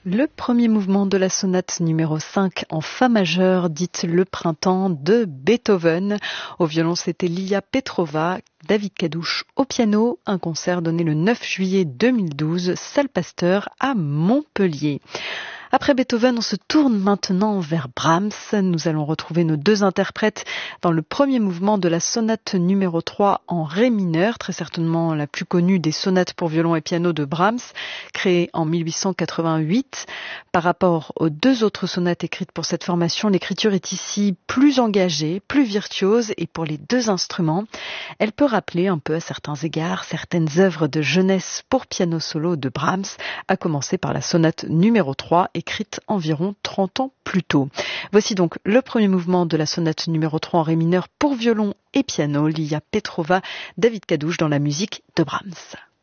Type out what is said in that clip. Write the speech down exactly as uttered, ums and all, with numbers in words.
Le premier mouvement de la sonate numéro cinq en fa majeur, dite Le Printemps, de Beethoven. Au violon, c'était Lia Petrova, David Kadouch au piano. Un concert donné le neuf juillet deux mille douze, salle Pasteur à Montpellier. Après Beethoven, on se tourne maintenant vers Brahms. Nous allons retrouver nos deux interprètes dans le premier mouvement de la sonate numéro trois en ré mineur, très certainement la plus connue des sonates pour violon et piano de Brahms, créée en mille huit cent quatre-vingt-huit. Par rapport aux deux autres sonates écrites pour cette formation, l'écriture est ici plus engagée, plus virtuose, et pour les deux instruments, elle peut rappeler un peu à certains égards certaines œuvres de jeunesse pour piano solo de Brahms, à commencer par la sonate numéro trois, écrite environ trente ans plus tôt. Voici donc le premier mouvement de la sonate numéro trois en ré mineur pour violon et piano, Lia Petrova, David Kadouch dans la musique de Brahms.